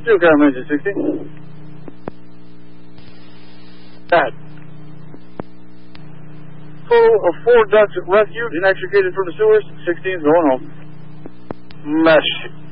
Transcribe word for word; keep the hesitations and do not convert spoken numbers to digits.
Two car emergency sixteen. Bad. Total of four ducks rescued and extricated from the sewers. sixteen's going home. Mesh.